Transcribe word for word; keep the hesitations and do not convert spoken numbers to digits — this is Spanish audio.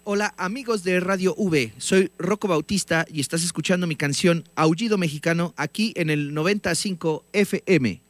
Hola amigos de Radio V, soy Rocco Bautista y estás escuchando mi canción Aullido Mexicano aquí en el noventa y cinco F M.